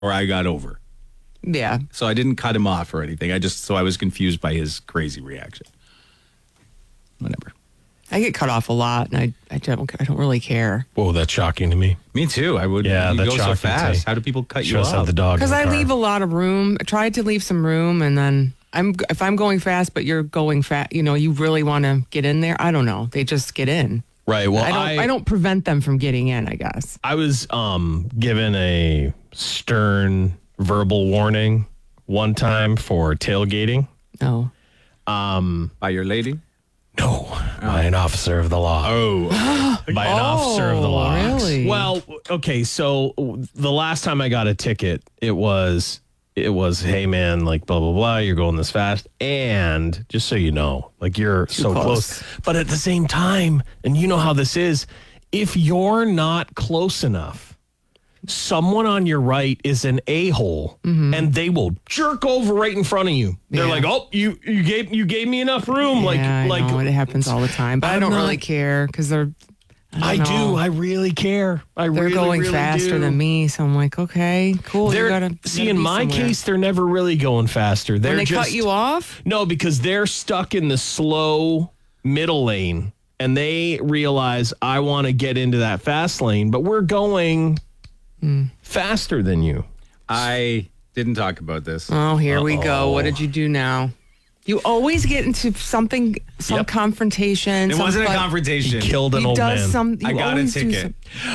or I got over. Yeah. So I didn't cut him off or anything. I was confused by his crazy reaction. Whatever. I get cut off a lot, and I don't really care. Whoa, that's shocking to me. Me too. I would. Yeah, you that's go so shocking fast. too. How do people cut you Shows how off? the dog. Because I leave a lot of room. I tried to leave some room, and then if I'm going fast, but you're going fast, you really want to get in there. I don't know. They just get in. Right. Well, I don't prevent them from getting in, I guess. I was given a stern verbal warning one time for tailgating. Oh. By your lady? No, by an officer of the law. Oh. By an officer of the law. Really? Well, okay, so the last time I got a ticket, it was, hey man, like blah, blah, blah, you're going this fast. And just so you know, like you're so close. But at the same time, and you know how this is, if you're not close enough, someone on your right is an a-hole and they will jerk over right in front of you. They're like, oh, you gave me enough room. Yeah, I know, it happens all the time. But I don't really care because they're... I do. I really care. They're going faster than me, so I'm like, okay, cool. In my case, they're never really going faster. When they cut you off? No, because they're stuck in the slow middle lane, and they realize I want to get into that fast lane, but we're going faster than you. I didn't talk about this. Oh, here we go. What did you do now? You always get into some confrontation. It wasn't a confrontation. He killed an old man. I got a ticket.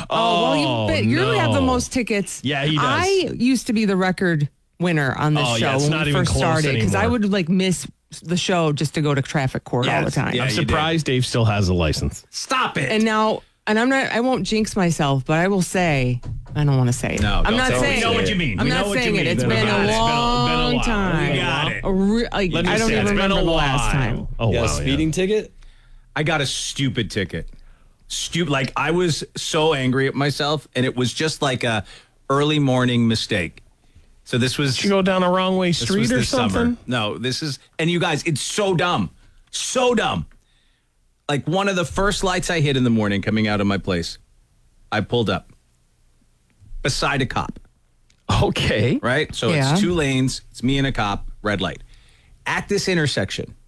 You have the most tickets. Yeah, he does. I used to be the record winner on this show when we first started because I would miss the show just to go to traffic court all the time. Yeah, I'm surprised Dave still has a license. Stop it. And now, I won't jinx myself, but I will say, I don't want to say it. No, I'm not saying it. We know what you mean. I'm not saying it. It's been a long time. We got it. I don't even remember the last time. Oh, wow. Speeding ticket? I got a stupid ticket. Like I was so angry at myself, and it was just like a early morning mistake. So this was... Did you go down the wrong way street or something? Summer. No, this is... And you guys, it's so dumb. So dumb. Like one of the first lights I hit in the morning coming out of my place, I pulled up beside a cop. Okay. Right? So it's 2 lanes. It's me and a cop, red light. At this intersection,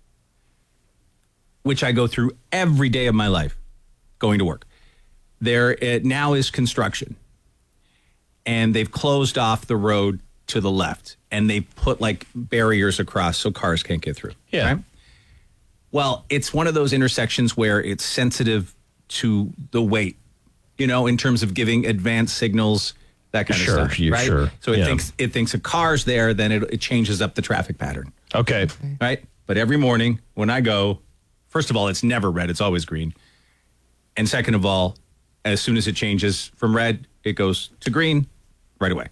which I go through every day of my life, going to work, there it now is construction. And they've closed off the road to the left. And they put barriers across so cars can't get through. Yeah. Right? Well, it's one of those intersections where it's sensitive to the weight, in terms of giving advanced signals, that kind of stuff. Right? Sure. So it thinks a car's there, then it changes up the traffic pattern. Okay. Right? But every morning when I go, first of all, it's never red, it's always green. And second of all, as soon as it changes from red, it goes to green right away.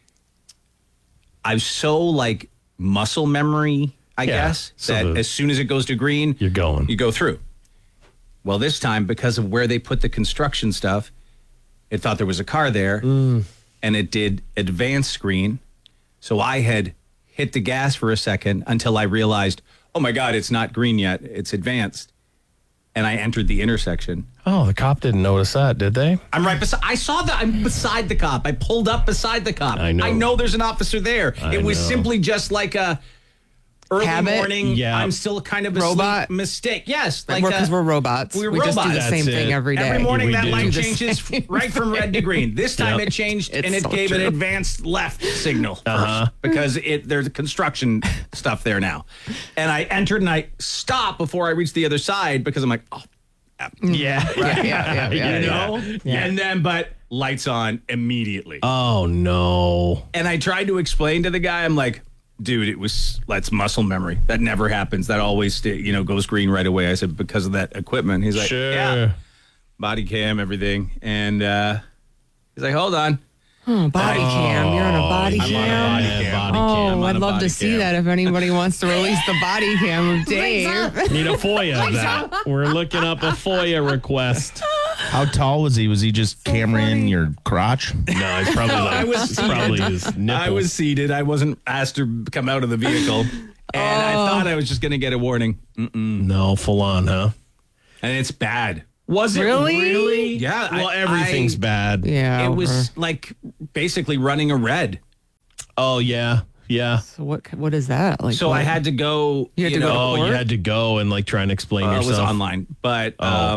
I've so muscle memory, I guess, that as soon as it goes to green, you're going. You go through. Well, this time, because of where they put the construction stuff, it thought there was a car there, and it did advanced screen. So I had hit the gas for a second until I realized, oh my God, it's not green yet, it's advanced. And I entered the intersection. Oh, the cop didn't notice that, did they? I'm right beside. I saw that. I'm beside the cop. I pulled up beside the cop. I know there's an officer there. It was simply just like a early morning. Yeah. I'm still kind of a robot mistake. Yes, because we're robots. We're we just do the robots. same thing every day. Every morning that light do changes right from red to green. This time it changed and it gave an advanced left signal first, because there's construction stuff there now. And I entered and I stopped before I reached the other side because I'm like, oh. Yeah. Right? Yeah. And then, but lights on immediately. Oh, no. And I tried to explain to the guy, I'm like, dude, that's muscle memory. That never happens. That always, goes green right away. I said, because of that equipment. He's like, sure. Yeah. Body cam, everything. And he's like, hold on. Oh, body cam. You're on a body I'm cam? on a body cam. Oh, I'd love to see that if anybody wants to release the body cam of Dave. Need a FOIA of that. We're looking up a FOIA request. How tall was he? Was he just camera in your crotch? No, it's probably his nipple. I was seated. I wasn't asked to come out of the vehicle. And I thought I was just going to get a warning. No, full on, huh? And it's bad. Was it really? Yeah. Well, everything's bad. Yeah. It was like basically running a red. Oh, yeah. Yeah. So what is that? Like, So what? I had to go. You had to go to Oh, you court? had to go and like try and explain It yourself. was online, but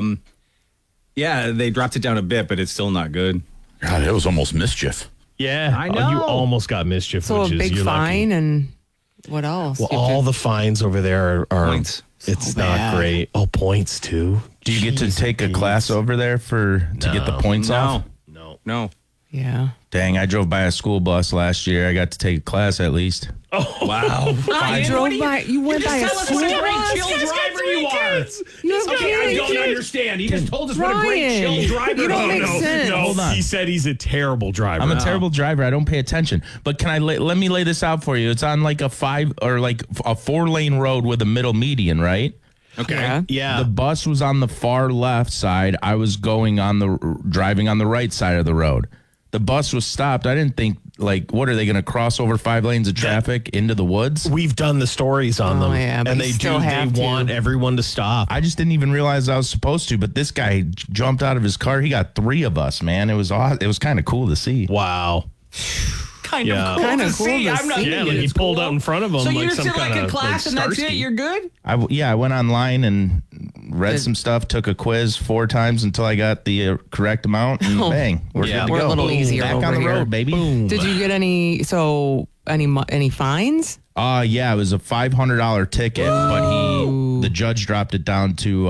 yeah, they dropped it down a bit, but it's still not good. God, it was almost mischief. Yeah. I Oh, you know. almost got mischief. So a which is, big you're fine lucky. and what else? Well, You have to- all the fines over there are Points. It's So not bad. great. Oh, points too. Do you get to Jeez, take a Pete. class over there to get the points off? No. yeah. Dang, I drove by a school bus last year. I got to take a class at least. Wow. I drove by. You went by a school bus. driver you are. You have kids? understand. He just told us Ryan, you don't make sense. Hold on. He said he's a terrible driver. I'm a terrible driver. I don't pay attention. But can I let me lay this out for you? It's on like a 4-lane road with a middle median, right? Okay. Yeah. Yeah. The bus was on the far left side. I was driving on the right side of the road. The bus was stopped. I didn't think, like, what are they going to cross over 5 lanes of traffic into the woods? We've done the stories on them. yeah, but and you they still have They to. want everyone to stop. I just didn't even realize I was supposed to. But this guy jumped out of his car. He got 3 of us, man. It was awesome. It was kind of cool to see. Wow. Kind Yeah. of cool Kinda to cool see. to I'm not see. Yeah, thinking like he it's pulled cool. out in front of him. So like you're some still like kinda, in class and that's it? Starsky. You're good? I went online and read some stuff, took a quiz 4 times until I got the correct amount, and bang, we're Yeah. good to We're go. a little easier Back over on the here. road, baby. Did you get any fines? Yeah, it was a $500 ticket, but the judge dropped it down to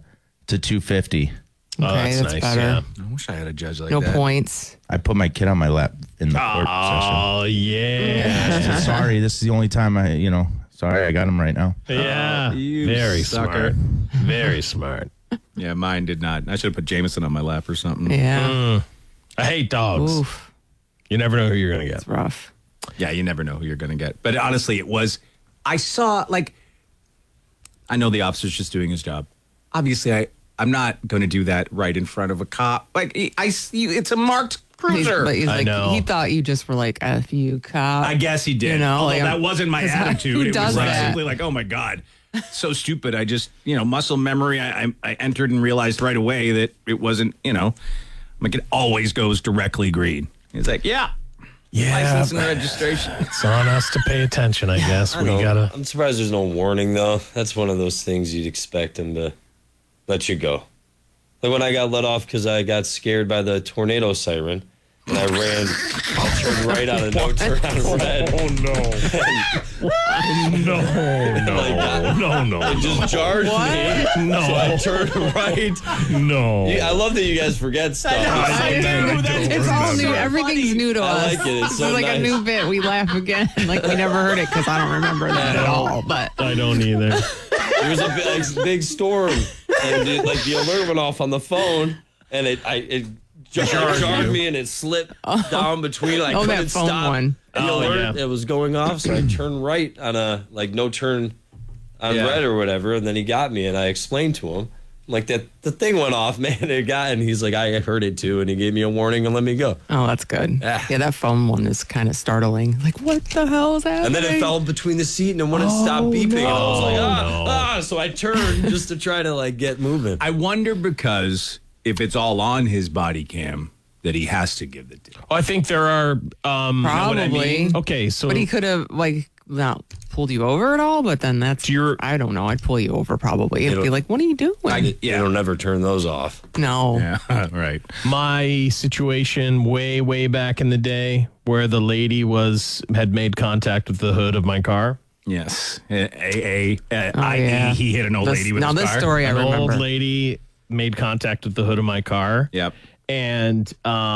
$250. Oh, Okay, that's that's nice. better. Yeah. I wish I had a judge like No that. points. I put my kid on my lap in the court Oh, yeah. session. Sorry, this is the only time sorry, I got him right now. Yeah. you Very sucker. smart. Very smart. Yeah, mine did not. I should have put Jameson on my lap or something. Yeah. I hate dogs. Oof. You never know who you're going to get. It's rough. Yeah, you never know who you're going to get. But honestly, I saw, I know the officer's just doing his job. Obviously, I'm not going to do that right in front of a cop. It's a marked cruiser. He's I like, know. he thought you just were like, F you, cop. I guess he did. You know, Although like, that wasn't my 'cause attitude. who It does was that? simply like, oh my God, so stupid. I just, muscle memory. I entered and realized right away that it wasn't, it always goes directly green. He's like, yeah, license and registration. It's on us to pay attention, I guess. We got to. I'm surprised there's no warning, though. That's one of those things you'd expect him to let you go. Like when I got let off because I got scared by the tornado siren, and I turned right on a no turn on red. Oh, no. No. It just jarred me. No. So I turned right. No. I love that you guys forget stuff. It's all new. Everything's new to I us. like it. It's This so is like a nice. new bit. We laugh again. Like we never heard it because I don't remember that at all. But I don't either. There was a big storm, and the alert went off on the phone, and it jarred me, and it slipped down between. I Oh, that couldn't phone stop. one. The Oh, alert, yeah. it was going off, so I turned right on a no turn on Yeah. red or whatever, and then he got me, and I explained to him. Like the thing went off, man. And he's like, I heard it too, and he gave me a warning and let me go. oh, that's good. Ah. Yeah, that phone one is kind of startling. Like, what the hell is happening? And then it fell between the seat, and it wouldn't stop beeping. And I was like, so I turned just to try to get moving. I wonder because if it's all on his body cam, that he has to give the tip. I think there are. Probably. Okay, so. But he could have not pulled you over at all. But then that's I don't know. I'd pull you over probably. It'd be like, what are you doing? It'll never turn those off. No. Yeah, right. My situation way back in the day where the lady had made contact with the hood of my car. Yes. I.e. yeah. he hit an old lady with now his this car. story I An remember. old lady made contact with the hood of my car. Yep. And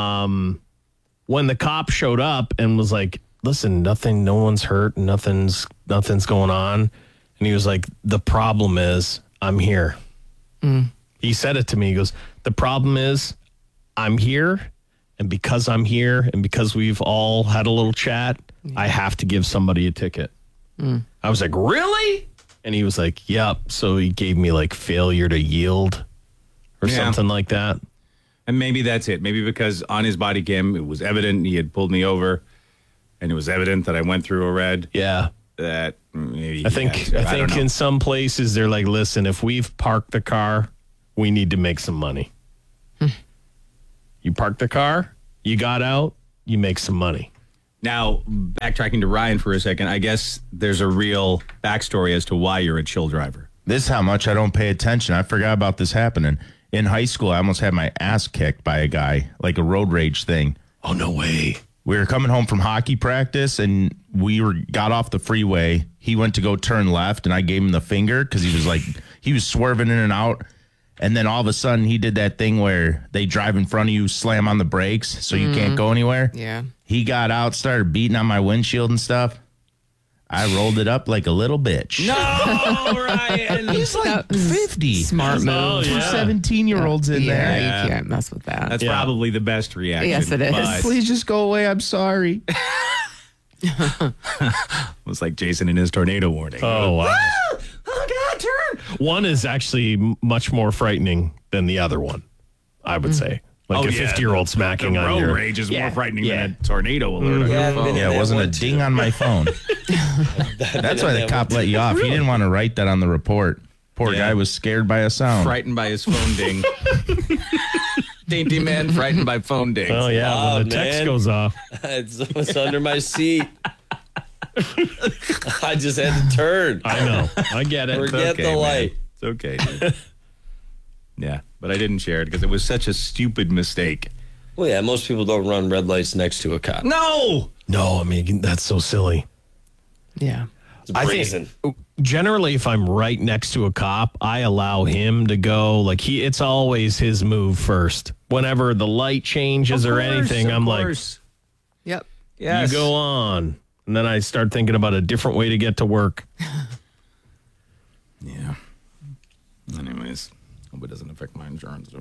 when the cop showed up and was like, listen, no one's hurt, nothing's going on. And he was like, the problem is I'm here. He said it to me. He goes, the problem is I'm here. And because I'm here and because we've all had a little chat, I have to give somebody a ticket. I was like, really? And he was like, yep. So he gave me failure to yield or something like that. And maybe that's it. Maybe because on his body cam, it was evident he had pulled me over, and it was evident that I went through a red. Yeah. That maybe I think don't know. in some places they're like, listen, if we've parked the car, we need to make some money. You parked the car, you got out, you make some money. Now, backtracking to Ryan for a second, I guess there's a real backstory as to why you're a chill driver. This is how much I don't pay attention. I forgot about this happening. In high school, I almost had my ass kicked by a guy, like a road rage thing. Oh, no way. We were coming home from hockey practice, and got off the freeway. He went to go turn left, and I gave him the finger because he was swerving in and out. And then all of a sudden, he did that thing where they drive in front of you, slam on the brakes so you can't go anywhere. Yeah. He got out, started beating on my windshield and stuff. I rolled it up like a little bitch. No, Ryan. He's like 50. Smart move. Oh, Two yeah. 17-year-olds in Yeah, there. you can't mess with that. That's Yeah. probably the best reaction. Yes, it is. but Please just go away. I'm sorry. It was like Jason in his tornado warning. Oh, wow. Oh, God, turn. One is actually much more frightening than the other one, I would say. Like a 50-year-old smacking the on road your... rage is more Yeah. frightening Yeah. than a tornado alert on Yeah, your I've phone. been in Yeah, it that wasn't a one, ding too. on my phone. That's why the cop let you off. He didn't want to write that on the report. Poor Yeah. guy was scared by a sound. Frightened by his phone ding. Dainty man frightened by phone dings. Oh, yeah, Oh, when the text man. goes off. It's under my seat. I just had to turn. I know. I get it. Forget okay, the man. light. It's okay. Dude. Yeah, but I didn't share it because it was such a stupid mistake. Well, yeah, most people don't run red lights next to a cop. No! No, I mean, that's so silly. Yeah. It's I brazen. think generally if I'm right next to a cop, I allow him to go. Like it's always his move first. Whenever the light changes or anything, I'm like, Yep. Yes. you go on. And then I start thinking about a different way to get to work. Yeah. Anyways, hope it doesn't affect my insurance.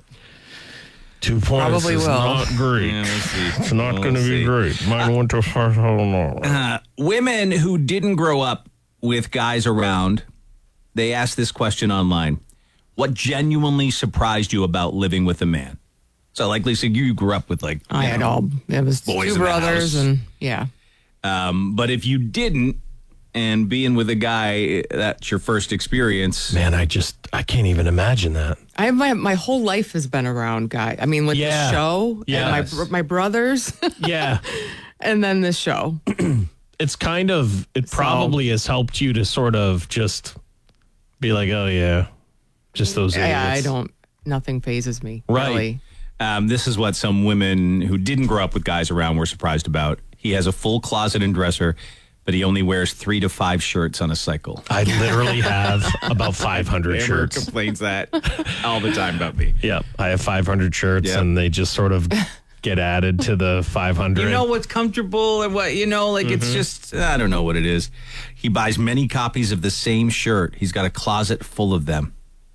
2 points Probably is will. not great. Yeah, we'll see. It's not We'll going to be see. great. Mine went to $500. Women who didn't grow up with guys around, they asked this question online. What genuinely surprised you about living with a man? So, like Lisa, you grew up with it was boys two in the brothers house. and yeah. But if you didn't, and being with a guy, that's your first experience. Man, I can't even imagine that. I have my whole life has been around guy. I mean, with Yeah. the show Yes. and my brothers, Yeah. and then this show. It's kind of, it probably has helped you to sort of just be like, oh, yeah, just those idiots. Yeah, nothing phases me. Right. Really. This is what some women who didn't grow up with guys around were surprised about. He has a full closet and dresser, but he only wears 3 to 5 shirts on a cycle. I literally have about 500 Amber shirts. complains that all the time about me. Yeah, I have 500 shirts, Yeah. and they just sort of get added to the 500. You know what's comfortable and what, it's just, I don't know what it is. He buys many copies of the same shirt. He's got a closet full of them.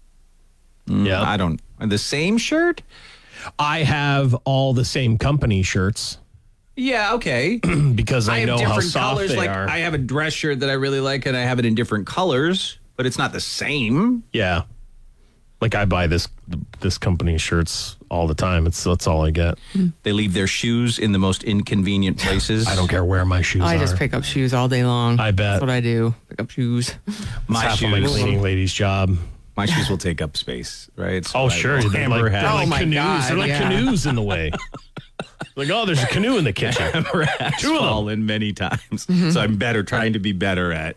Yeah, The same shirt? I have all the same company shirts Yeah, okay. because I, I have know how different soft colors. they Like, are. I have a dress shirt that I really like, and I have it in different colors, but it's not the same. Yeah, like I buy this company shirts all the time. That's all I get. They leave their shoes in the most inconvenient places. I don't care where my shoes I are. just pick up shoes all day long. I bet. That's what I do. Pick up shoes. My Half of my shoes. cleaning lady's job. My shoes will take up space, right? So Oh, I sure. will They're Amber like, has- they're Oh, like my canoes. God, They're like yeah. canoes in the way. Like, oh, there's a canoe in the kitchen. Amber has Two of them. fallen many times. Mm-hmm. So I'm trying to be better at,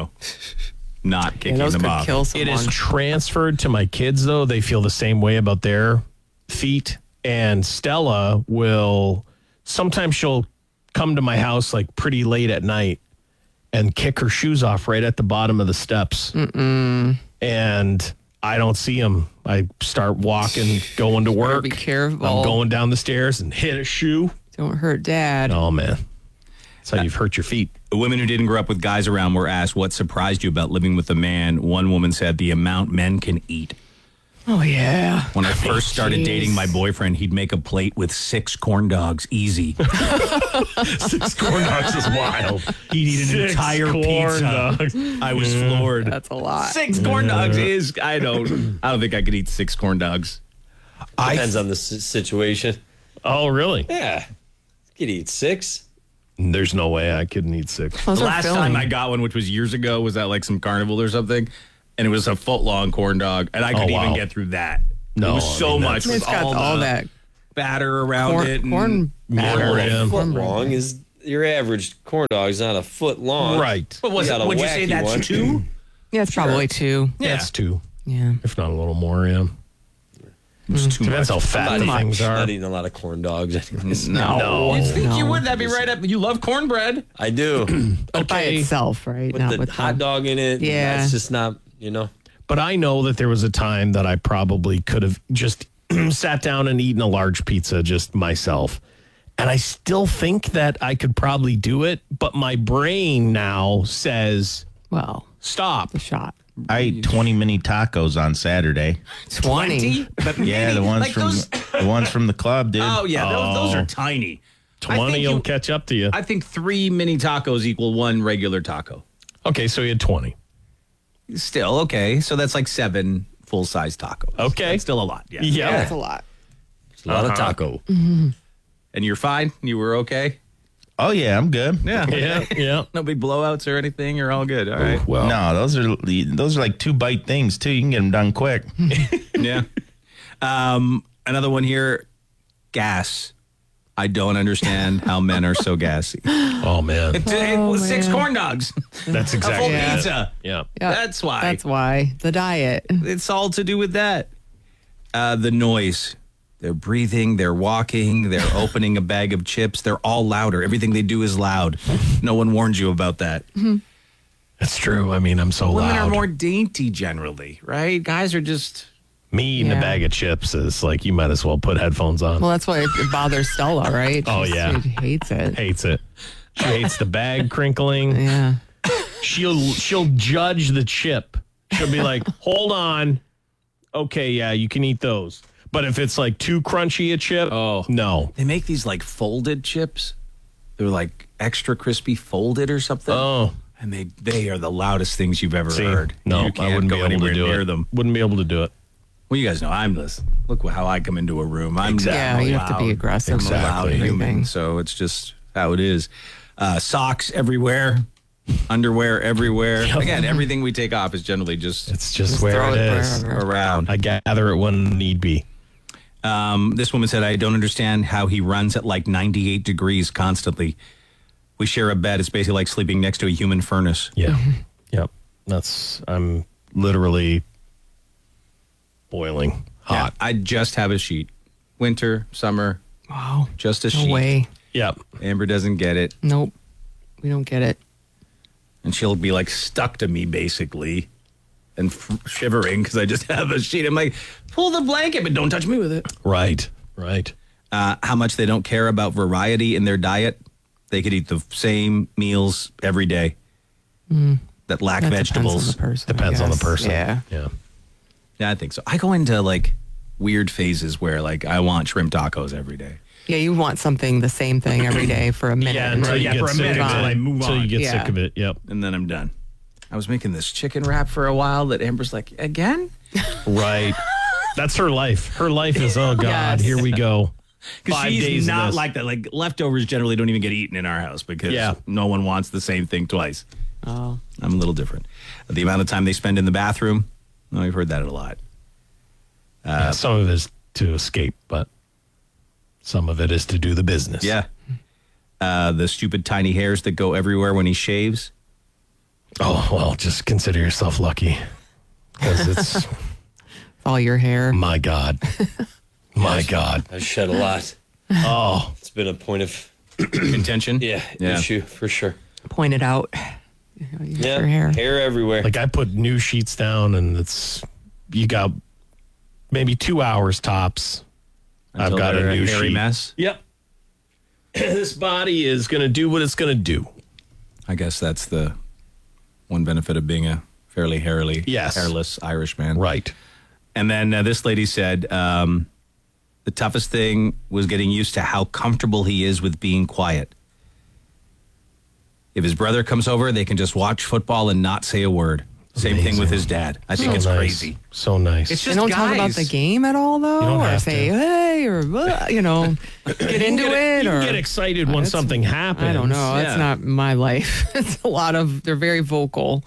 not Yeah, kicking those them could off. kill It someone. is transferred to my kids, though. They feel the same way about their feet. And Stella sometimes she'll come to my house like pretty late at night and kick her shoes off right at the bottom of the steps. And I don't see them. I start walking, going to work. be careful. I'm going down the stairs and hit a shoe. Don't hurt dad. Oh, man. That's how you've hurt your feet. Women who didn't grow up with guys around were asked what surprised you about living with a man. One woman said the amount men can eat. Oh yeah. When I first started Jeez. dating my boyfriend, he'd make a plate with 6 corn dogs easy. 6 corn dogs is wild. He'd eat an entire pizza. I was floored. That's a lot. 6 corn dogs is, I don't think I could eat 6 corn dogs. Depends on the situation. Oh, really? Yeah. You could eat 6. There's no way I couldn't eat 6. Those The are last filling. time I got one, which was years ago, was at like some carnival or something, and it was a foot-long corn dog, and I couldn't wow. even get through that. No, it was I so mean, much It's with got all the that batter around it. And corn batter. Yeah. Corn Foot long is your average corn dog is not a foot long. Right. But was You it, got a would you say wacky that's one. 2? Yeah, it's probably 2. Yeah. That's 2, Yeah. if not a little more. Yeah. It's too Depends how much. fat the I'm things not are. eating a lot of corn dogs anyways. No. You'd think you No. would. That'd be right up. You love cornbread. I do. But by Okay. itself, right? With Not the with hot dog in it. Yeah. It's just not, you know. But I know that there was a time that I probably could have just sat down and eaten a large pizza just myself. And I still think that I could probably do it, but my brain now says, Well, stop. the shot. I ate 20 mini tacos on Saturday. 20. But Yeah, the ones like from those, the ones from the club, dude. Oh yeah, those are tiny. I 20 think will you- catch up to you. I think 3 mini tacos equal 1 regular taco. Okay, so you had 20. Still okay, so that's like 7 full size tacos. Okay. That's still a lot. Yeah. Yeah. That's a lot. It's a lot of taco. And you're fine. You were okay. Oh yeah, I'm good. Yeah. Yeah, yeah. No big blowouts or anything. You're all good. All right. Well, No, those are like 2-bite things too. You can get them done quick. Yeah. Another one here. Gas. I don't understand how men are so gassy. oh man, 6 corn dogs. that's A exactly full it. pizza. Yeah. Yeah. That's why. That's why. The diet. It's all to do with that. The noise. They're breathing, they're walking, they're opening a bag of chips. They're all louder. Everything they do is loud. No one warns you about that. That's true. I mean, I'm so Women loud. are more dainty generally, right? Guys are just. Me eating Yeah. a bag of chips is like, you might as well put headphones on. Well, that's why it bothers Stella, right? Oh, yeah. She hates it. Hates it. She hates the bag crinkling. Yeah. She'll judge the chip. She'll be like, hold on. Okay, yeah, you can eat those. But if it's like too crunchy a chip, no. They make these like folded chips. They're like extra crispy folded or something. Oh, And they are the loudest things you've ever see, heard. no, You can't I wouldn't go be able anywhere to do near it. them. Wouldn't be able to do it. Well, you guys know I'm this. Look how I come into a room. I'm Yeah, you have to be loud. aggressive. I'm a loud with human, everything. so it's just how it is. Socks everywhere, underwear everywhere. Again, everything we take off is generally just It's just where throw it it is. wherever. around. I gather it when need be. This woman said, I don't understand how he runs at like 98 degrees constantly. We share a bed. It's basically like sleeping next to a human furnace. Yeah. Yep. I'm literally boiling hot. I just have a sheet. Winter, summer, Wow. just a No sheet. way. Yep. Amber doesn't get it. Nope. We don't get it. And she'll be like stuck to me basically and shivering because I just have a sheet. I'm like, pull the blanket, but don't touch me with it. Right. Right. How much they don't care about variety in their diet. They could eat the same meals every day that lack That vegetables. Depends on the person. Yeah. Yeah. Yeah, I think so. I go into like weird phases where like I want shrimp tacos every day. Yeah, you want something, the same thing every day for a minute. Yeah, and until then you yeah, get for a sick minute of until it. I move Until you on. get Yeah. sick of it. Yep. And then I'm done. I was making this chicken wrap for a while that Amber's like, again? Right. That's her life. Her life is, oh God, Yes. here we go. Because 5 days she's of not this. like that. Like leftovers generally don't even get eaten in our house because Yeah. no one wants the same thing twice. Oh. I'm a little different. The amount of time they spend in the bathroom, well, we've heard that a lot. Yeah, some of it is to escape, but some of it is to do the business. Yeah. The stupid tiny hairs that go everywhere when he shaves. Oh, well, just consider yourself lucky. Because it's, All your hair. my God. My God. I've shed a lot. Oh, It's been a point of Contention. issue for sure. Pointed out. Yeah, Your hair. hair everywhere. like I put new sheets down and you got maybe 2 hours tops. Until I've got they're a new hairy sheet. mess. Yep. This body is going to do what it's going to do. I guess that's the one benefit of being a fairly hairless Irish man. Right. And then this lady said the toughest thing was getting used to how comfortable he is with being quiet. If his brother comes over, they can just watch football and not say a word. Same thing Amazing. with his dad. I think it's nice. crazy. So nice. It's They just don't talk about guys. the game at all, though, don't or have say to. "hey" or get into it, You or get excited when That's- something happens. I don't know. Yeah. That's not my life. It's a lot of. They're very vocal.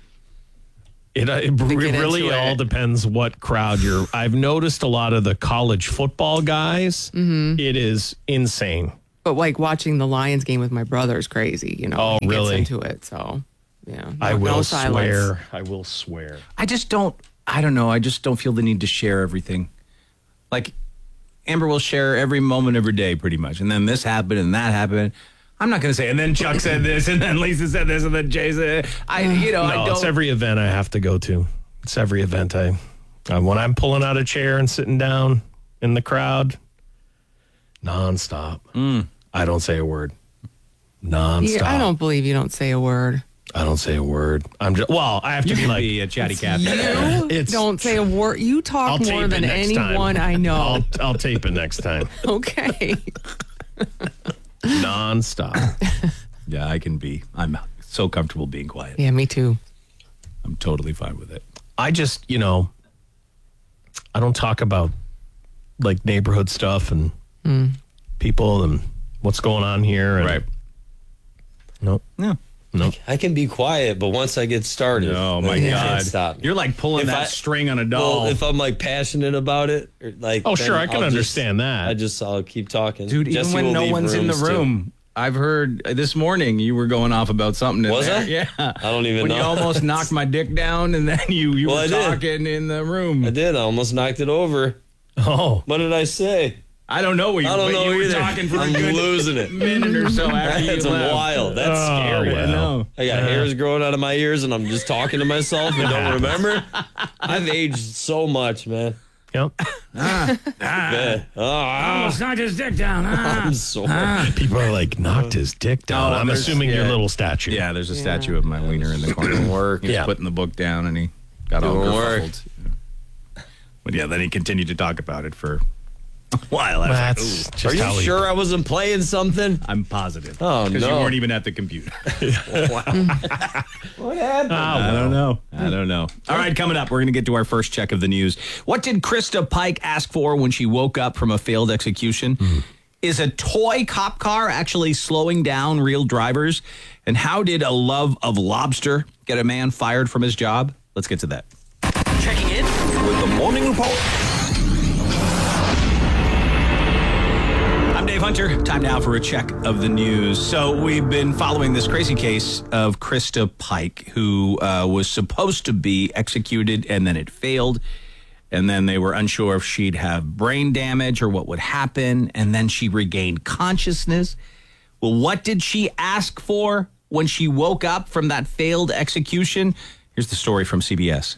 It get really into all it. depends what crowd you're. I've noticed a lot of the college football guys. Mm-hmm. It is insane. But like watching the Lions game with my brother is crazy. You know, Oh, he really? gets into it. So yeah, I will no silence. swear. I will swear. I don't know. I just don't feel the need to share everything. Like, Amber will share every moment of her day pretty much. And then this happened and that happened. I'm not going to say, and then Chuck said this, and then Lisa said this, and then Jay said, I don't. It's every event I have to go to. It's every event when I'm pulling out a chair and sitting down in the crowd, nonstop. I don't say a word. Nonstop. Yeah, I don't believe you don't say a word. I don't say a word. I have to be like a chatty Cathy. You don't say a word. You talk I'll more tape than it next anyone time. I know. I'll tape it next time. Okay. Nonstop. Yeah, I'm so comfortable being quiet. Yeah, me too. I'm totally fine with it. I just, I don't talk about like neighborhood stuff and people and what's going on here. And, Right. Nope. No. Nope. I can be quiet, but once I get started, Oh my I can't God! stop me. You're like pulling If that I- string on a doll, Well, if I'm like passionate about it, or like Oh, then sure, I can I'll understand that. I'll keep talking, dude. Jesse Even when will no leave one's in the rooms, too. room, I've heard this morning you were going off about something. In Was there. I? Yeah. I don't even when know. you almost knocked my dick down, and then you Well, were I did. talking in the room. I did. I almost knocked it over. Oh, What did I say? I don't know. I don't know you were either. talking for I'm a good losing it. minute or so after That's you left. wild. That's Oh, scary. well. I know. I got hairs growing out of my ears, and I'm just talking to myself and don't remember. I've aged so much, man. yep. Yeah. Almost knocked his dick down. I'm sore. People are like, knocked his dick down. Oh, I'm there's- assuming your yeah. little statue. Yeah, there's a statue of my wiener in the corner. Work. He was Yeah. putting the book down, and he got all Doing work. kerfuffled. But yeah, then he continued to talk about it for a while. I was That's like, ooh, just Are you how he- sure I wasn't playing something? I'm positive. Oh, Because you no. weren't even at the computer. What happened? I don't know. All right, coming up, we're going to get to our first check of the news. What did Krista Pike ask for when she woke up from a failed execution? Is a toy cop car actually slowing down real drivers? And how did a love of lobster get a man fired from his job? Let's get to that. Checking in with the Morning Report. I'm Dave Hunter. Time now for a check of the news. So we've been following this crazy case of Krista Pike, who was supposed to be executed, and then it failed. And then they were unsure if she'd have brain damage or what would happen. And then she regained consciousness. Well, what did she ask for when she woke up from that failed execution? Here's the story from CBS.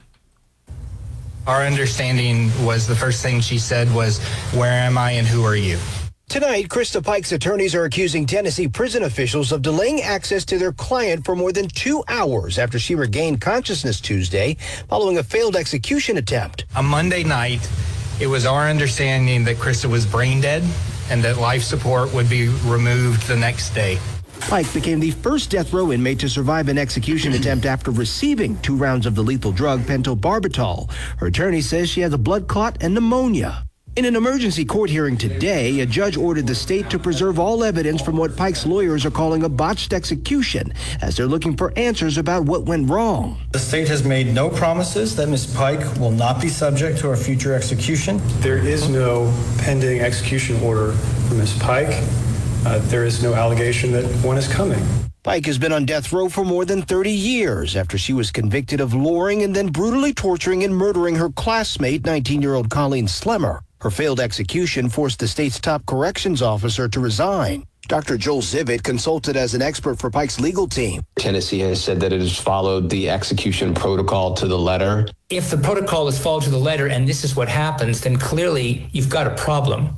Our understanding was the first thing she said was, "Where am I and who are you?" Tonight, Krista Pike's attorneys are accusing Tennessee prison officials of delaying access to their client for more than 2 hours after she regained consciousness Tuesday following a failed execution attempt. On Monday night, it was our understanding that Krista was brain dead and that life support would be removed the next day. Pike became the first death row inmate to survive an execution attempt after receiving 2 rounds of the lethal drug pentobarbital. Her attorney says she has a blood clot and pneumonia. In an emergency court hearing today, a judge ordered the state to preserve all evidence from what Pike's lawyers are calling a botched execution, as they're looking for answers about what went wrong. The state has made no promises that Ms. Pike will not be subject to a future execution. There is no pending execution order for Ms. Pike. There is no allegation that one is coming. Pike has been on death row for more than 30 years after she was convicted of luring and then brutally torturing and murdering her classmate, 19-year-old Colleen Slemmer. Her failed execution forced the state's top corrections officer to resign. Dr. Joel Zivit consulted as an expert for Pike's legal team. Tennessee has said that it has followed the execution protocol to the letter. If the protocol is followed to the letter and this is what happens, then clearly you've got a problem.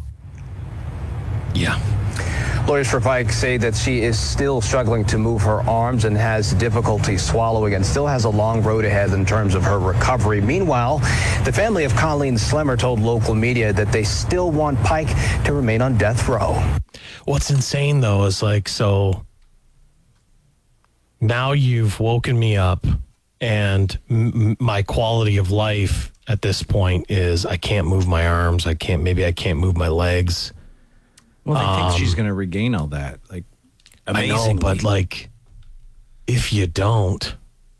Yeah. Lawyers for Pike say that she is still struggling to move her arms and has difficulty swallowing and still has a long road ahead in terms of her recovery. Meanwhile, the family of Colleen Slemmer told local media that they still want Pike to remain on death row. What's insane, though, is like, so now you've woken me up and my quality of life at this point is I can't move my arms. Maybe I can't move my legs. Well, they think she's going to regain all that. Like, amazingly. I know, but like, if you don't,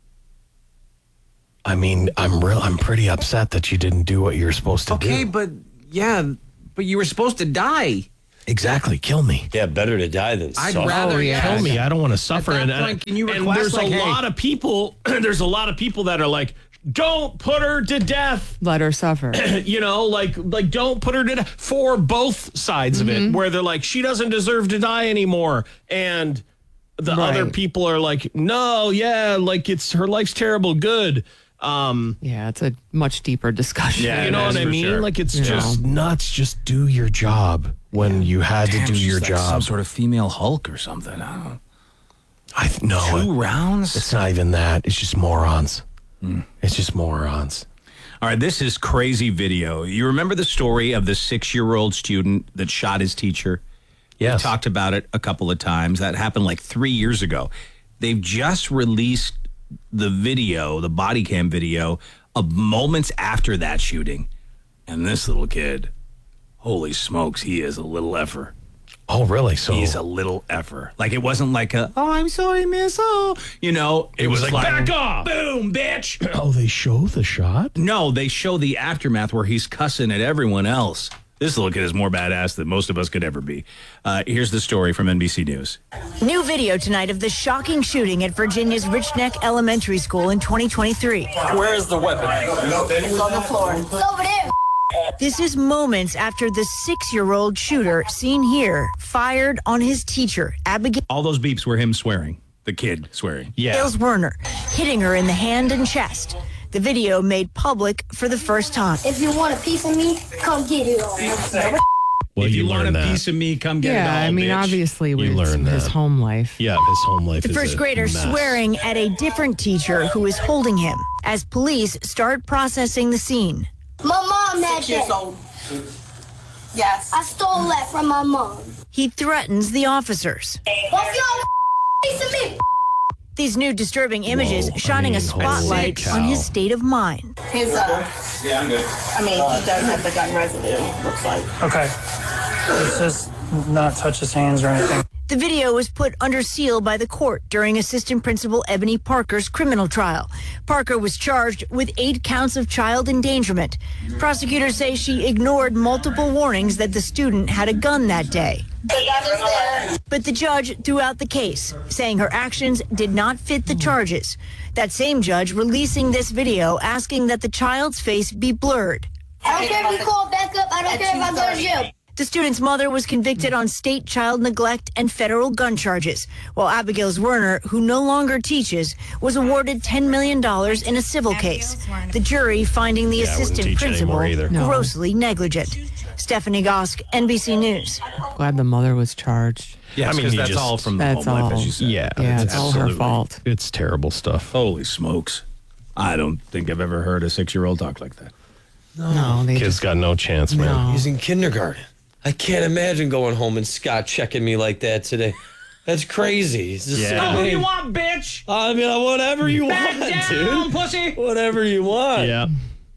I mean, I'm pretty upset that you didn't do what you're supposed to do. Okay, but yeah, but you were supposed to die. Exactly. Kill me. Yeah, better to die than I'd suffer. rather Kill me. I don't want to suffer. At that point, can you and request, there's like, a hey- lot of people. There's a lot of people that are like, don't put her to death. Let her suffer. You know, like don't put her to death, for both sides of it, where they're like, she doesn't deserve to die anymore, and the other people are like, no, yeah, like her life's terrible. Good. Yeah, it's a much deeper discussion. You know what I mean? Like, it's just nuts. Just do your job when you had to do your like job. some sort of female Hulk or something. I don't know. No, 2 rounds? it's not even that. It's just morons. It's just morons. All right, this is crazy video. You remember the story of the 6-year-old student that shot his teacher? Yes. We talked about it a couple of times. That happened like 3 years ago. They've just released the video, the body cam video, of moments after that shooting. And this little kid, holy smokes, he is a little effer. Oh, really? So He's a little effer. Like, it wasn't like oh, I'm sorry, miss. Oh, you know, it was like, back off. Boom, bitch. Oh, they show the shot? No, they show the aftermath where he's cussing at everyone else. This little kid is more badass than most of us could ever be. Here's the story from NBC News. New video tonight of the shocking shooting at Virginia's Rich Neck Elementary School in 2023. Where is the weapon? It's on the floor. It's over there. This is moments after the 6-year-old shooter, seen here, fired on his teacher, Abigail All those beeps were him swearing, the kid swearing. Werner, hitting her in the hand and chest. The video made public for the first time. If you want a piece of me, come get it all. Well, If you you want a learn that. piece of me, come get it all, Yeah, I mean, bitch. obviously, You with learn his that. home life. Yeah, his home life The is first a grader mess. swearing at a different teacher who is holding him as police start processing the scene. My mom had that. Yes. I stole that from my mom. He threatens the officers. What's your piece of me? These new disturbing images shining a spotlight holy on cow. his state of mind. His, yeah, I'm good. I mean, he does have the gun residue, looks like. Okay. Let's just not touch his hands or anything. The video was put under seal by the court during Assistant Principal Ebony Parker's criminal trial. Parker was charged with 8 counts of child endangerment. Prosecutors say she ignored multiple warnings that the student had a gun that day. But the judge threw out the case, saying her actions did not fit the charges. That same judge releasing this video asking that the child's face be blurred. I don't care if you call back up. I don't care if I go to jail. The student's mother was convicted on state child neglect and federal gun charges, while Abigail Werner, who no longer teaches, was awarded $10 million in a civil case. The jury finding the assistant principal grossly negligent. Stephanie Gosk, NBC News. Glad the mother was charged. Yeah, I mean, because he that's just- all from the That's home life, all. as you said. Yeah, It's all her absolutely. fault. It's terrible stuff. Holy smokes. I don't think I've ever heard a 6-year-old talk like that. No, they Kid's just got no chance, man. He's in kindergarten. I can't imagine going home and Scott checking me like that today. That's crazy. He's just Yeah. I What do mean, you want, bitch? I mean, whatever you Back want, down, dude. pussy. Whatever you want. Yeah.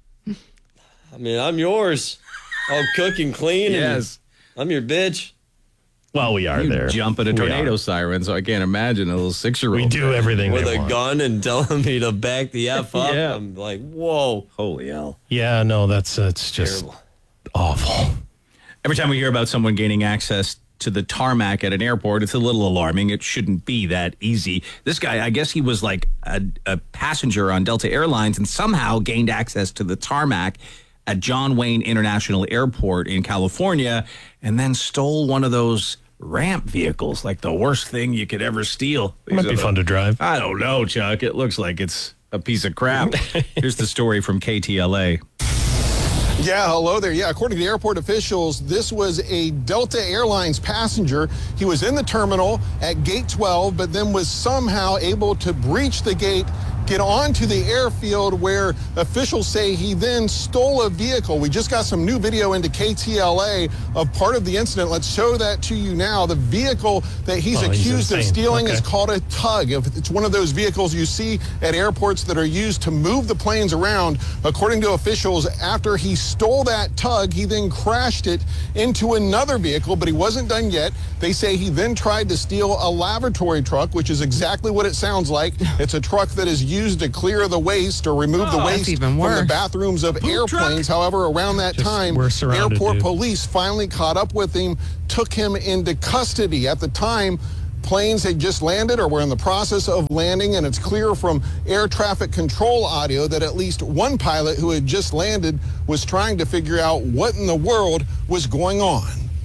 I mean, I'm yours. I'll cook and clean. Yes. And I'm your bitch. Well, we are You there. jump at a We tornado are. siren, so I can't imagine a little 6-year-old. We do everything With they a want. gun and telling me to back the F up. Yeah. I'm like, whoa. Holy hell. Yeah, no, it's just Terrible. awful. Every time we hear about someone gaining access to the tarmac at an airport, it's a little alarming. It shouldn't be that easy. This guy, I guess he was like a passenger on Delta Airlines and somehow gained access to the tarmac at John Wayne International Airport in California and then stole one of those ramp vehicles, like the worst thing you could ever steal. It might be fun to drive. I don't know, Chuck. It looks like it's a piece of crap. Here's the story from KTLA. Yeah, hello there. Yeah, according to airport officials, this was a Delta Airlines passenger. He was in the terminal at gate 12, but then was somehow able to breach the gate, get onto the airfield where officials say he then stole a vehicle. We just got some new video into KTLA of part of the incident. Let's show that to you now. The vehicle that he's accused of stealing is called a tug. It's one of those vehicles you see at airports that are used to move the planes around. According to officials, after he stole that tug, he then crashed it into another vehicle, but he wasn't done yet. They say he then tried to steal a lavatory truck, which is exactly what it sounds like. It's a truck that is used used to clear the waste or remove the waste from the bathrooms of airplanes. However, around that time, airport police finally caught up with him, took him into custody. At the time, planes had just landed or were in the process of landing, and it's clear from air traffic control audio that at least one pilot who had just landed was trying to figure out what in the world was going on.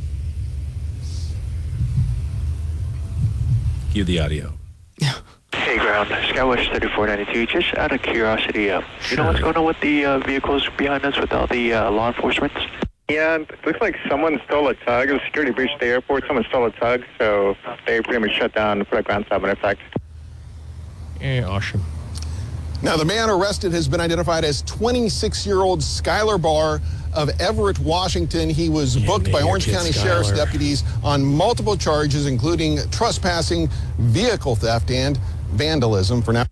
Cue the audio. Hey, ground, Skywatch 3492. Just out of curiosity, you know what's going on with the vehicles behind us with all the law enforcement? Yeah, it looks like someone stole a tug. It was a security breach at the airport. Someone stole a tug, so they pretty much shut down and put a ground stop in effect. Yeah, awesome. Now, the man arrested has been identified as 26-year-old Skylar Barr of Everett, Washington. He was booked by Orange County Sheriff's deputies on multiple charges, including trespassing, vehicle theft, and vandalism. For now,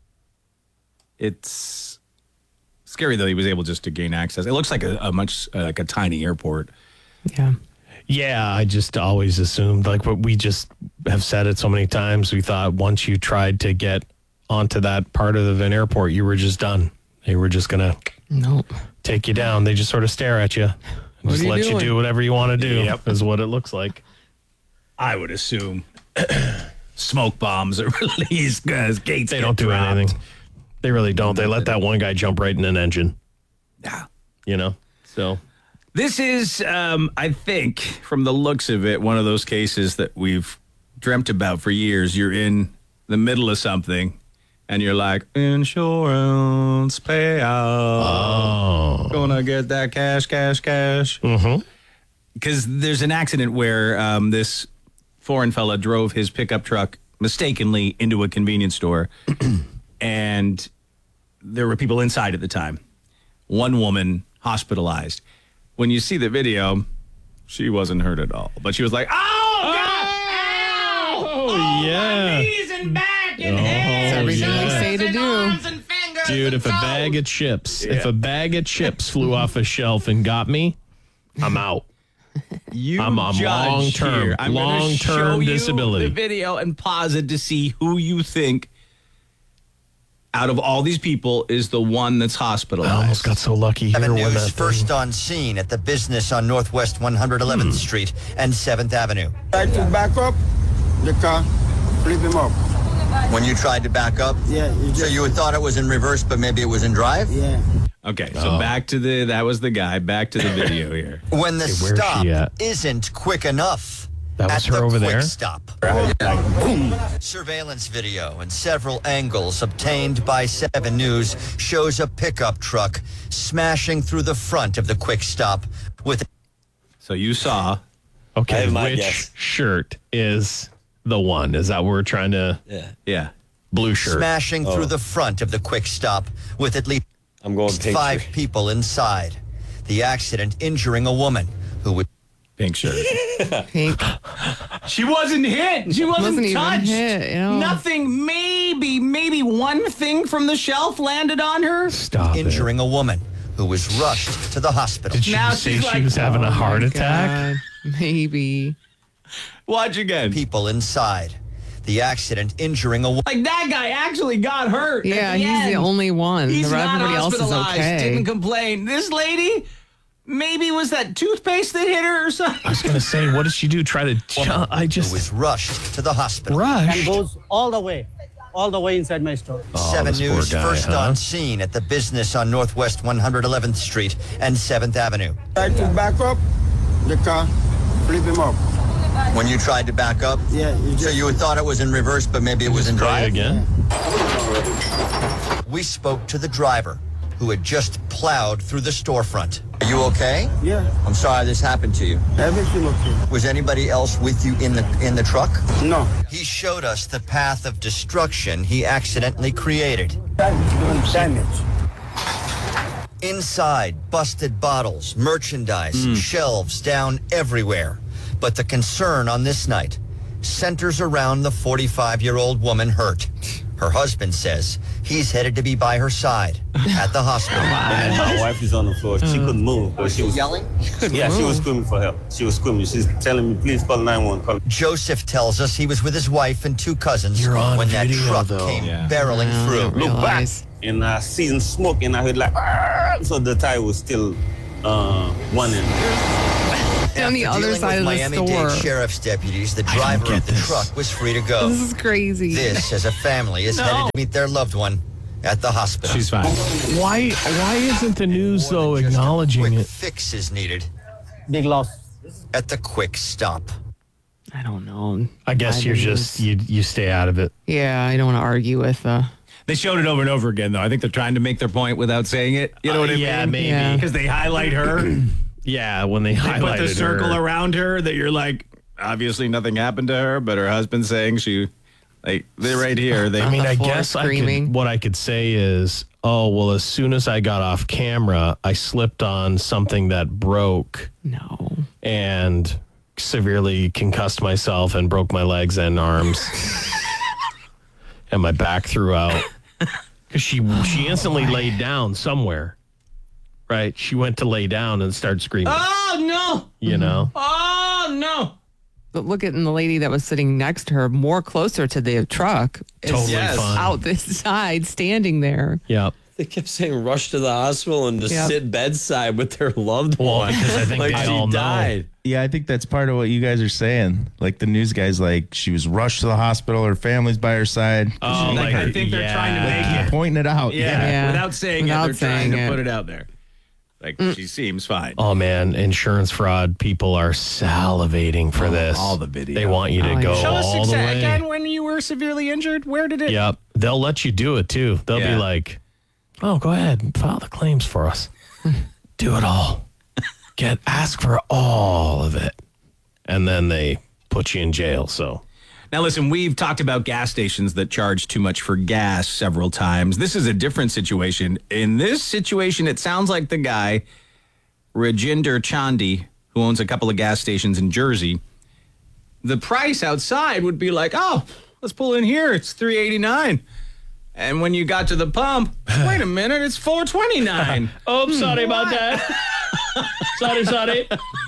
it's scary though. He was able just to gain access. It looks like a tiny airport. Yeah. Yeah, I just always assumed, like what we just have said it so many times, we thought once you tried to get onto that part of an airport, you were just done. They were just going to take you down. They just sort of stare at you and just let you do whatever you want to do, is what it looks like. I would assume smoke bombs are released because gates They don't do anything. They really don't. They let that one guy jump right in an engine. Yeah. You know, so... This is, I think, from the looks of it, one of those cases that we've dreamt about for years. You're in the middle of something, and you're like, insurance payout. Oh. Gonna get that cash. Mm-hmm. Because there's an accident where this foreign fella drove his pickup truck mistakenly into a convenience store, and there were people inside at the time. One woman hospitalized. When you see the video, she wasn't hurt at all. But she was like, oh, God! Oh, yeah. My knees and back and head. It's everything we say to do. Dude, if a bag of chips flew off a shelf and got me, I'm out. I'm long-term disability. The video and pause it to see who you think out of all these people is the one that's hospitalized. I almost got so lucky here. 7 News first on scene at the business on Northwest 111th Street and 7th Avenue. Tried to back up the car, flip him up. When you tried to back up? Yeah. So you had thought it was in reverse, but maybe it was in drive? Yeah. Okay, so back to that was the guy. Back to the video here. When the stop isn't quick enough. That was her over there? Stop. Surveillance video and several angles obtained by 7 News shows a pickup truck smashing through the front of the quick stop with... So you saw... Okay, which shirt is the one? Is that what we're trying to... Yeah. Blue shirt. Smashing through the front of the quick stop with at least 5 people inside. The accident injuring a woman who would... Pink shirt. Pink. She wasn't hit. She wasn't touched. Even hit, Nothing. Maybe one thing from the shelf landed on her. Stop injuring a woman who was rushed to the hospital. Did she say she was having a heart attack? God. Maybe. Watch again. People inside. The accident injuring a woman. Like that guy actually got hurt. Yeah, he's the only one. He's not everybody else is hospitalized. okay. Didn't complain. This lady... Maybe was that toothpaste that hit her or something? I was going to say, what did she do? Try to... Who was rushed to the hospital. Rushed? And goes all the way inside my store. 7 News first on scene at the business on Northwest 111th Street and 7th Avenue. Tried to back up the car, flip him up. When you tried to back up? Yeah. So you had thought it was in reverse, but maybe it was in drive? Again? We spoke to the driver, who had just plowed through the storefront. Are you okay? Yeah. I'm sorry this happened to you. Everything okay. Was anybody else with you in the truck? No. He showed us the path of destruction he accidentally created. Damage. Inside, busted bottles, merchandise, shelves down everywhere. But the concern on this night centers around the 45-year-old woman hurt. Her husband says he's headed to be by her side at the hospital. And my wife is on the floor. She couldn't move. But she was yelling? She was screaming for help. She was screaming. She's telling me, please call 911. Joseph tells us he was with his wife and 2 cousins when that truck came barreling through. Look back, and I seen smoke, and I heard like, "Argh!" So the tire was still running. On the other side of the Miami-Dade store. Sheriff's deputies, the driver of the truck was free to go. This is crazy. This, as a family, is headed to meet their loved one at the hospital. She's fine. Why isn't the news, though, acknowledging it? Fix is needed Big loss. at the quick stop. I don't know. I guess you're just, you stay out of it. Yeah, I don't want to argue with. They showed it over and over again, though. I think they're trying to make their point without saying it. You know what I mean? Yeah, maybe. Yeah. Because they highlight her. Yeah, when they They highlighted put the circle her. around her that you're like, obviously nothing happened to her, but her husband's saying they're right here. I mean, I floor guess screaming. what I could say is, oh, well, as soon as I got off camera, I slipped on something that broke No. and severely concussed myself and broke my legs and arms. And my back threw out. Because she instantly laid down somewhere. Right? She went to lay down and started screaming. Oh, no. You know? Oh, no. But look at the lady that was sitting next to her, more closer to the truck, is Totally fine. out this side, standing there. Yep. They kept saying rush to the hospital and to Yep. sit bedside with their loved one. because I think like they she all know. died. Yeah, I think that's part of what you guys are saying. Like the news guys, like she was rushed to the hospital. Her family's by her side. Oh, Like, I think they're trying to make it. Pointing it out. Yeah. Without saying Without it, they're trying saying to it. put it out there. Like, she seems fine. Oh, man. Insurance fraud people are salivating for this. all the video. They want you to go Show us all the way. again when you were severely injured. Where did it? Yep. They'll let you do it, too. They'll Yeah. be like, oh, go ahead and file the claims for us. Do it all. Ask for all of it. And then they put you in jail, so. Now, listen, we've talked about gas stations that charge too much for gas several times. This is a different situation. In this situation, it sounds like the guy, Rajinder Chandi, who owns a couple of gas stations in Jersey, the price outside would be like, oh, let's pull in here. It's $3.89. And when you got to the pump, wait a minute, it's $4.29. Oh, sorry about that. Sorry.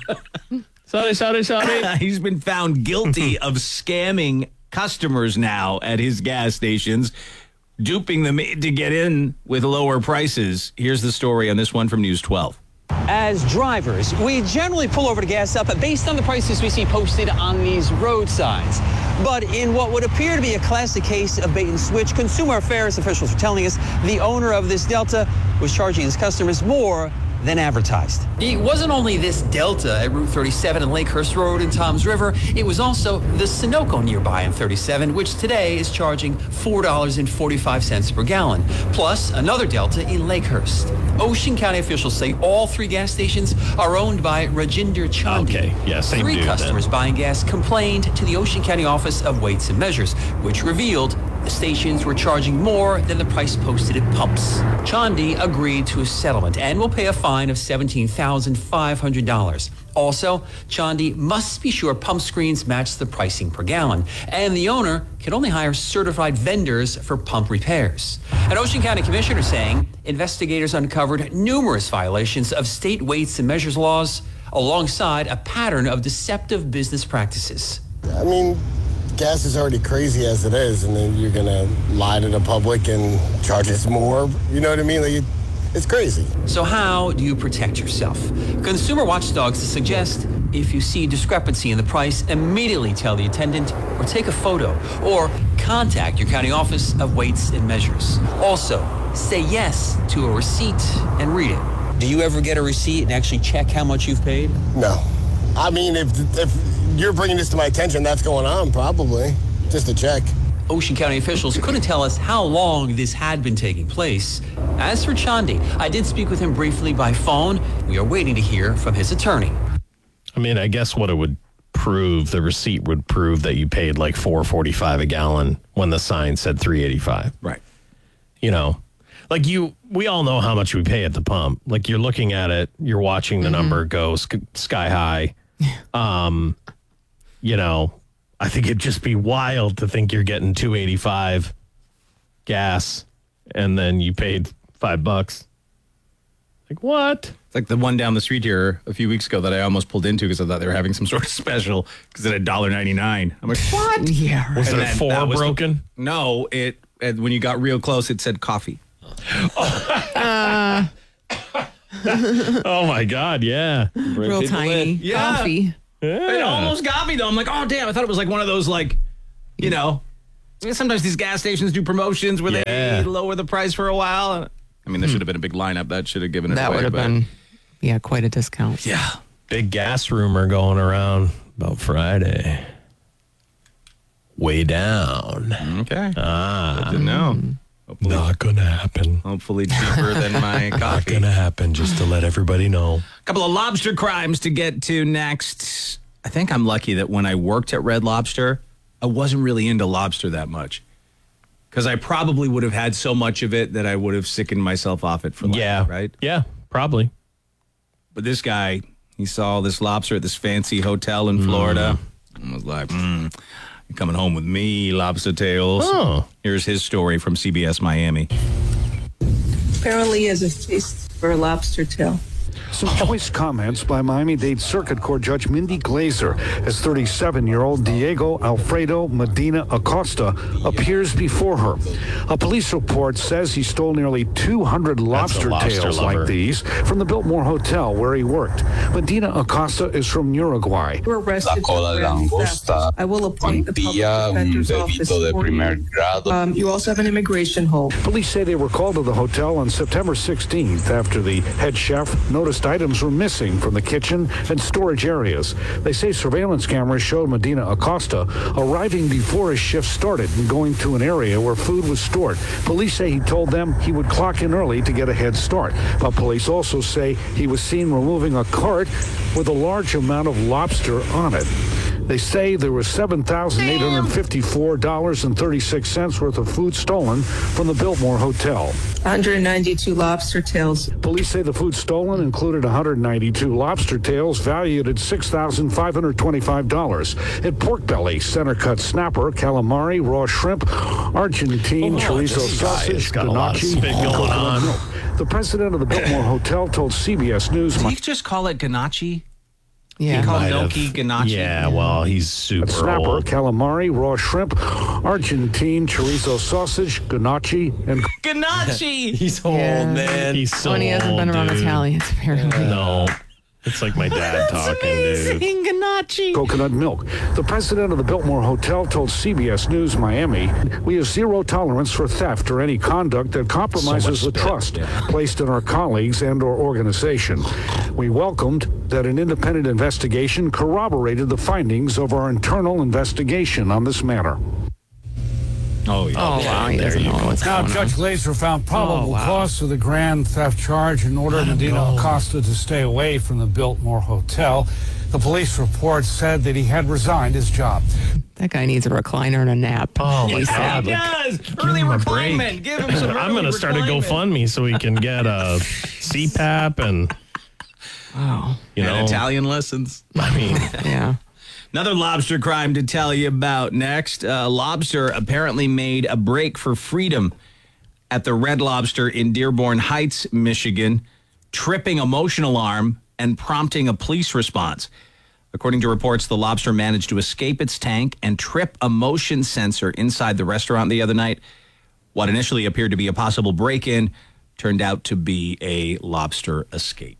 Sorry. He's been found guilty of scamming customers now at his gas stations, duping them to get in with lower prices. Here's the story on this one from News 12. As drivers, we generally pull over to gas up based on the prices we see posted on these road signs. But in what would appear to be a classic case of bait and switch, consumer affairs officials are telling us the owner of this Delta was charging his customers more than advertised. It wasn't only this Delta at Route 37 and Lakehurst Road in Toms River, it was also the Sunoco nearby on 37, which today is charging $4.45 per gallon, plus another Delta in Lakehurst. Ocean County officials say all 3 gas stations are owned by Rajinder Chandi. Okay, yeah, same 3 dude, customers then. buying gas complained to the Ocean County Office of Weights and Measures, which revealed the stations were charging more than the price posted at pumps. Chandi agreed to a settlement and will pay a fine of $17,500. Also, Chandi must be sure pump screens match the pricing per gallon, and the owner can only hire certified vendors for pump repairs. An Ocean County commissioner saying investigators uncovered numerous violations of state weights and measures laws alongside a pattern of deceptive business practices. I mean, gas is already crazy as it is, and then you're gonna lie to the public and charge us more. You know what I mean? Like, it's crazy. So how do you protect yourself? Consumer watchdogs suggest if you see discrepancy in the price, immediately tell the attendant or take a photo or contact your county office of weights and measures. Also, say yes to a receipt and read it. Do you ever get a receipt and actually check how much you've paid? No. I mean, if you're bringing this to my attention, that's going on, probably. Just to check. Ocean County officials couldn't tell us how long this had been taking place. As for Chandi, I did speak with him briefly by phone. We are waiting to hear from his attorney. I mean, I guess what it would prove, the receipt would prove that you paid like $4.45 a gallon when the sign said $3.85. Right. You know, like we all know how much we pay at the pump. Like you're looking at it, you're watching the number go sky high. You know, I think it'd just be wild to think you're getting $2.85 gas, and then you paid $5. Like, what? It's like the one down the street here a few weeks ago that I almost pulled into because I thought they were having some sort of special because it had $1.99. I'm like, what? Yeah. Was it 4 broken? No, when you got real close, it said coffee. Oh my God, yeah. Real tiny coffee. Yeah. It almost got me though. I'm like, oh damn! I thought it was like one of those sometimes these gas stations do promotions where they lower the price for a while. I mean, there should have been a big lineup. That should have given it away. That would have been, quite a discount. Yeah. Big gas rumor going around about Friday. Way down. Okay. Good to know. Hopefully, not gonna happen. Hopefully cheaper than my coffee. Not gonna happen, just to let everybody know. A couple of lobster crimes to get to next. I think I'm lucky that when I worked at Red Lobster, I wasn't really into lobster that much. Because I probably would have had so much of it that I would have sickened myself off it for life, right? Yeah, probably. But this guy, he saw this lobster at this fancy hotel in Florida and was like, you're coming home with me, lobster tails. Oh. Here's his story from CBS Miami. Apparently he has a taste for a lobster tail. Some choice comments by Miami-Dade Circuit Court Judge Mindy Glazer as 37-year-old Diego Alfredo Medina Acosta appears before her. A police report says he stole nearly 200 lobster tails like these from the Biltmore Hotel where he worked. Medina Acosta is from Uruguay. We're arrested for theft. I will appoint the public defender's office for you. You also have an immigration hold. Police say they were called to the hotel on September 16th after the head chef noticed items were missing from the kitchen and storage areas. They say surveillance cameras showed Medina Acosta arriving before his shift started and going to an area where food was stored. Police say he told them he would clock in early to get a head start. But police also say he was seen removing a cart with a large amount of lobster on it. They say there was $7,854.36 worth of food stolen from the Biltmore Hotel. 192 lobster tails. Police say the food stolen included 192 lobster tails valued at $6,525. At pork belly, center cut snapper, calamari, raw shrimp, Argentine chorizo sausage, gnocchi, going on. The president of the Biltmore Hotel told CBS News. Did he just call it gnocchi? Yeah. He called gnocchi gnocchi. Yeah, well, he's super snapper, old. Calamari, raw shrimp, Argentine chorizo sausage, gnocchi, and gnocchi. He's old, man. He's so When he hasn't been around dude. Italians, apparently. No. It's like my dad talking, dude. Gnocchi. Coconut milk. The president of the Biltmore Hotel told CBS News Miami, "We have zero tolerance for theft or any conduct that compromises the trust placed in our colleagues and our organization. We welcomed that an independent investigation corroborated the findings of our internal investigation on this matter." Oh, yeah. Oh, wow. He doesn't know what's Now, going Judge Glazer found probable cause for the grand theft charge and ordered Medina Acosta to stay away from the Biltmore Hotel. The police report said that he had resigned his job. That guy needs a recliner and a nap. Oh, my ASAP. God. Yes, Give early him a refinement. break. Give him some I'm early going to start a refinement. GoFundMe so he can get a CPAP and, Wow. you And know. Italian lessons. I mean, Yeah. Another lobster crime to tell you about next. Lobster apparently made a break for freedom at the Red Lobster in Dearborn Heights, Michigan, tripping a motion alarm and prompting a police response. According to reports, the lobster managed to escape its tank and trip a motion sensor inside the restaurant the other night. What initially appeared to be a possible break-in turned out to be a lobster escape.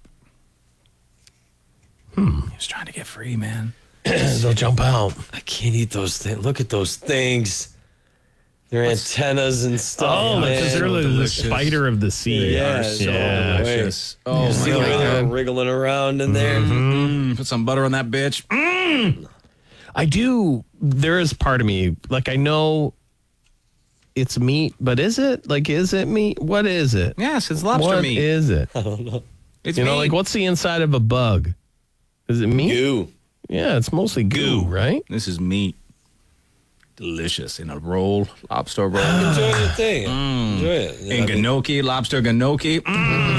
He was trying to get free, man. they'll jump out. I can't eat those things. Look at those things. Their antennas and stuff. Oh, man. because they're the spider of the sea. Yeah, yeah. delicious. Oh, see the way they're wriggling around in there. Put some butter on that bitch. I do. There is part of me, like, I know it's meat, but is it? Like, is it meat? What is it? Yes, it's lobster meat. What is it? I don't know. It's You know, meat. like, what's the inside of a bug? Is it meat? Goo. Yeah, it's mostly goo, right? This is meat. Delicious in a roll, lobster roll. Enjoy the thing. Enjoy it. And gnocchi, lobster gnocchi.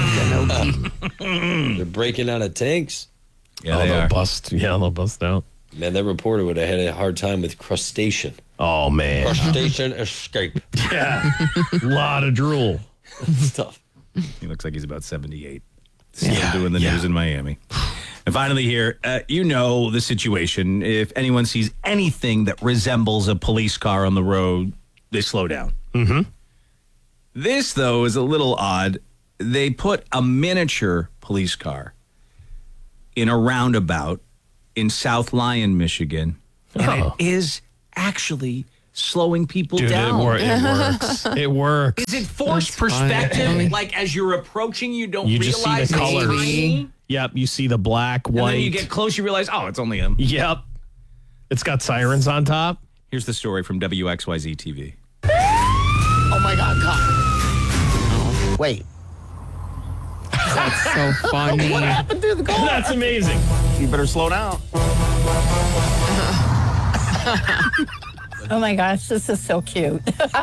They're breaking out of tanks. Yeah, they are. They'll bust out. Man, that reporter would have had a hard time with crustacean. Oh, man. Crustacean escape. Yeah. A lot of drool. Stuff. He looks like he's about 78. Still doing the news in Miami. And finally here, you know the situation. If anyone sees anything that resembles a police car on the road, they slow down. Mm-hmm. This, though, is a little odd. They put a miniature police car in a roundabout in South Lyon, Michigan. And it is actually slowing people down. It works. It works. Is it forced perspective? Like, as you're approaching, you don't You realize just see the it's colors. tiny? Yep, you see the black, white. And then you get close, you realize, oh, it's only him. Yep. It's got sirens on top. Here's the story from WXYZ TV. Oh, my God, cop. Oh. Wait. That's so funny. What happened to the car? That's amazing. You better slow down. Oh my gosh, this is so cute.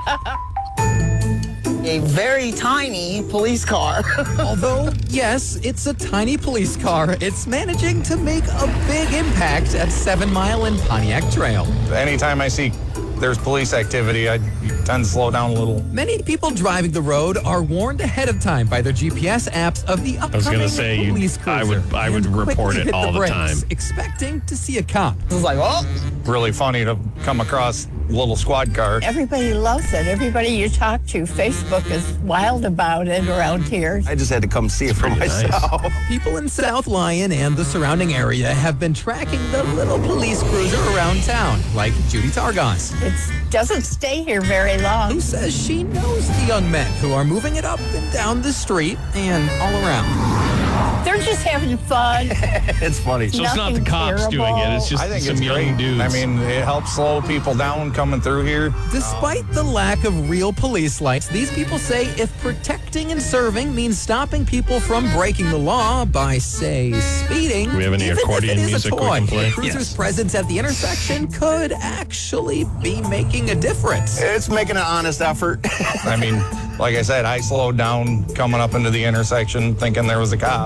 A very tiny police car. Although, yes, it's a tiny police car, it's managing to make a big impact at 7 Mile and Pontiac Trail. Anytime I see there's police activity, I tend to slow down a little. Many people driving the road are warned ahead of time by their GPS apps of the upcoming police cruiser. I would and report quickly it hit all the brakes, time. expecting to see a cop. It was like, oh. Really funny to come across a little squad car. Everybody loves it. Everybody you talk to, Facebook is wild about it around here. I just had to come see it for myself. People in South Lyon and the surrounding area have been tracking the little police cruiser around town, like Judy Targos. It doesn't stay here very long. Who says she knows the young men who are moving it up and down the street and all around. They're just having fun. It's funny. So it's not the cops doing it. It's just I think some it's young great. dudes. I mean, it helps slow people down coming through here. Despite the lack of real police lights, these people say if protecting and serving means stopping people from breaking the law by, say, speeding, we have any even accordion if it is music a we toy, can play? the cruiser's presence at the intersection could actually be making a difference. It's making an honest effort. I mean, like I said, I slowed down coming up into the intersection thinking there was a cop.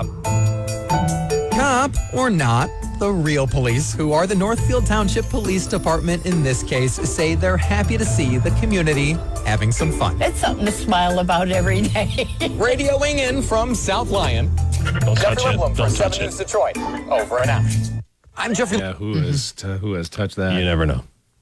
Cop or not, the real police, who are the Northfield Township Police Department in this case, say they're happy to see the community having some fun. It's something to smile about every day. Radioing in from South Lyon, Jeffrey Whitlam for 7 News Detroit. Over and out. I'm Jeffrey. Yeah, who has touched that? You never know.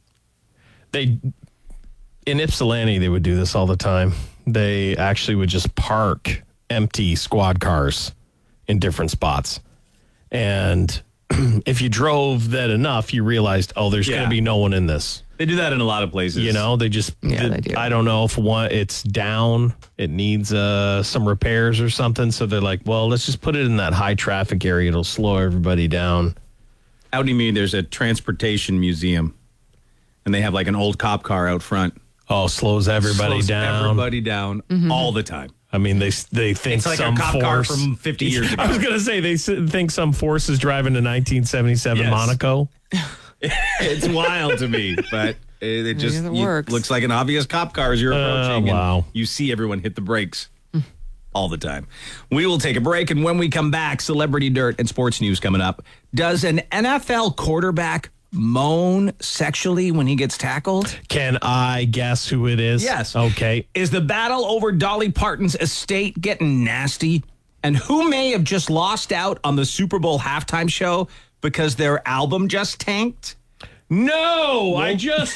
In Ypsilanti, they would do this all the time. They actually would just park empty squad cars in different spots. And if you drove that enough, you realized, oh, there's going to be no one in this. They do that in a lot of places. You know, they just, they do. I don't know if it's down, it needs some repairs or something. So they're like, well, let's just put it in that high traffic area. It'll slow everybody down. Out in me, there's a transportation museum, and they have like an old cop car out front. Oh, slows everybody down. Everybody down all the time. I mean, they think it's like some a cop force car from 50 years ago. I was going to say they think some force is driving to 1977 Monaco. It's wild to me, but it just works. looks like an obvious cop car as you're approaching. Wow. And you see everyone hit the brakes all the time. We will take a break, and when we come back, celebrity dirt and sports news coming up. Does an NFL quarterback moan sexually when he gets tackled? Can I guess who it is? Yes. Okay. Is the battle over Dolly Parton's estate getting nasty? And who may have just lost out on the Super Bowl halftime show because their album just tanked? No, We'll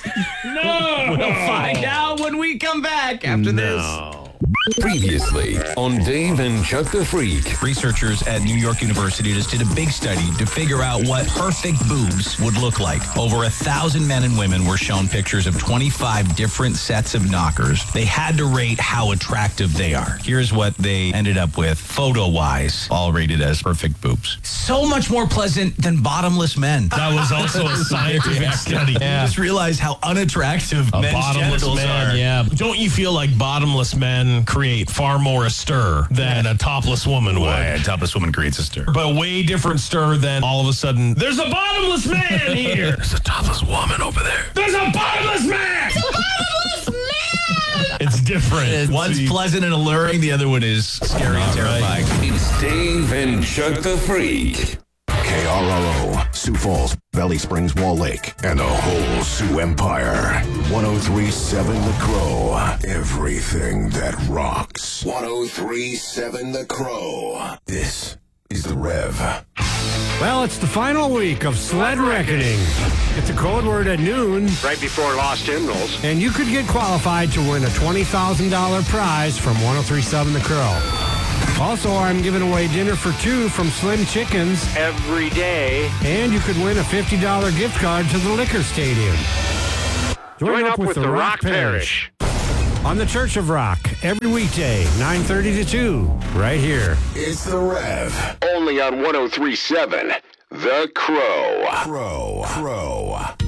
find out when we come back after this. Previously on Dave and Chuck the Freak. Researchers at New York University just did a big study to figure out what perfect boobs would look like. Over 1,000 men and women were shown pictures of 25 different sets of knockers. They had to rate how attractive they are. Here's what they ended up with, photo-wise, all rated as perfect boobs. So much more pleasant than bottomless men. That was also a scientific study. You just realize how unattractive men's bottomless genitals man, are. yeah. Don't you feel like bottomless men create far more a stir than a topless woman would? Well, a topless woman creates a stir. But way different stir than all of a sudden, there's a bottomless man here. There's a topless woman over there. There's a bottomless man. It's different. One's pleasant and alluring. The other one is scary and terrifying. It's Dave and Chuck the Freak. KRLO Sioux Falls, Valley Springs, Wall Lake, and the whole Sioux Empire. 103.7 The Crow. Everything that rocks. 103.7 The Crow. This is The Rev. Well, it's the final week of Sled Reckoning. It's a code word at noon. Right before Lost Hymnals. And you could get qualified to win a $20,000 prize from 103.7 The Crow. Also, I'm giving away dinner for two from Slim Chickens every day. And you could win a $50 gift card to the Liquor Stadium. Join up with the Rock Parish. On the Church of Rock, every weekday, 9:30 to 2, right here. It's The Rev. Only on 103.7 The Crow. Crow.